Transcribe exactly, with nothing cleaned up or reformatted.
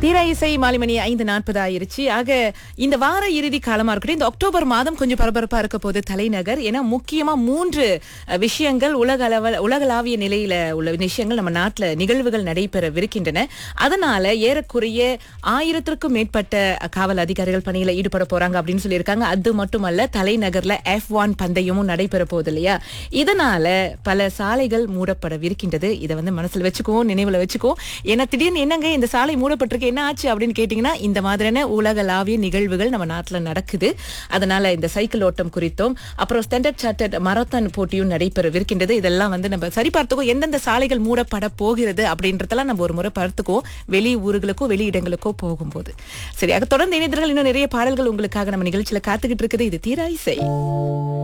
தீரா இசை மாலிமணி ஐந்து நாற்பது ஆயிருச்சு. ஆக இந்த வார இறுதி காலமா இருக்கட்டும், இந்த அக்டோபர் மாதம் கொஞ்சம் பரபரப்பா இருக்க போது தலைநகர். ஏன்னா முக்கியமா மூன்று அஹ், விஷயங்கள் உலக அளவில் உலகளாவிய நிலையில உள்ள விஷயங்கள் நம்ம நாட்டுல நிகழ்வுகள் நடைபெறவிருக்கின்றன. அதனால ஏறக்குறைய ஆயிரத்திற்கும் மேற்பட்ட அஹ், காவல் அதிகாரிகள் பணியில ஈடுபட போறாங்க அப்படின்னு சொல்லியிருக்காங்க. அது மட்டுமல்ல, தலைநகர்ல எஃப் ஒன் பந்தயமும் நடைபெற போகுது இல்லையா? இதனால பல சாலைகள் மூடப்படவிருக்கின்றது. இதை வந்து மனசுல வச்சுக்குவோம், நினைவுல வச்சுக்குவோம். ஏன்னா திடீர்னு என்னங்க இந்த சாலை மூடப்பட்டிருக்கு, என்ன ஆச்சு அப்படின்னு கேட்டீங்கன்னா, இந்த மாதிரியான உலகளாவிய நிகழ்வுகள் நம்ம நாட்டுல நடக்குது. அதனால இந்த சைக்கிள் ஓட்டம் குறித்தும் அப்புறம் ஸ்டாண்டர்ட் சார்ட்டர்ட் மராத்தான் போட்டியும் நடைபெறவிருக்கின்றது. இதெல்லாம் வந்து நம்ம சரி பார்த்துக்கோ, எந்தெந்த சாலைகள் மூடப்பட போகிறது அப்படின்றதெல்லாம் நம்ம ஒரு முறை பார்த்துக்குவோம், வெளி ஊர்களுக்கோ வெளி இடங்களுக்கோ போகும்போது. சரி, ஆக தொடர்ந்து இணையர்கள் இன்னும் நிறைய பாடல்கள் உங்களுக்காக நம்ம நிகழ்ச்சியில காத்துக்கிட்டு இருக்குது. இது தீரா இசை.